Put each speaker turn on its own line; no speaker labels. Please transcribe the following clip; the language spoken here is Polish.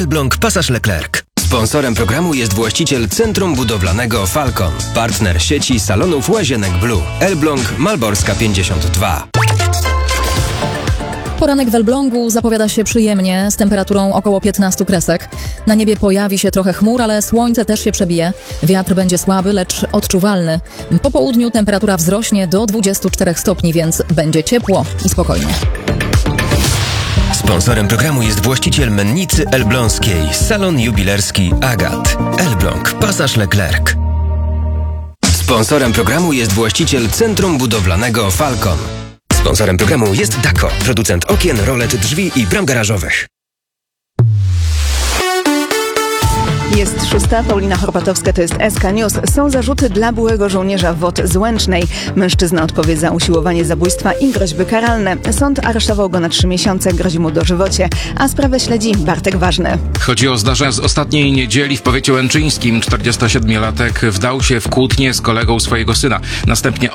Elbląg Passage Leclerc. Sponsorem programu jest właściciel Centrum Budowlanego Falcon. Partner sieci salonów Łazienek Blue. Elbląg Malborska 52.
Poranek w Elblągu zapowiada się przyjemnie, z temperaturą około 15 kresek. Na niebie pojawi się trochę chmur, ale słońce też się przebije. Wiatr będzie słaby, lecz odczuwalny. Po południu temperatura wzrośnie do 24 stopni, więc będzie ciepło i spokojnie.
Sponsorem programu jest właściciel mennicy elbląskiej, salon jubilerski Agat. Elbląg Passage Leclerc. Sponsorem programu jest właściciel Centrum Budowlanego Falcon. Sponsorem programu jest Dako, producent okien, rolet, drzwi i bram garażowych.
Jest 6. Paulina Horpatowska, to jest SK News. Są zarzuty dla byłego żołnierza WOT z Łęcznej. Mężczyzna odpowie za usiłowanie zabójstwa i groźby karalne. Sąd aresztował go na 3 miesiące, grozi mu dożywocie, a sprawę śledzi Bartek Ważny.
Chodzi o zdarzenia z ostatniej niedzieli w powiecie łęczyńskim. 47-latek wdał się w kłótnię z kolegą swojego syna. Następnie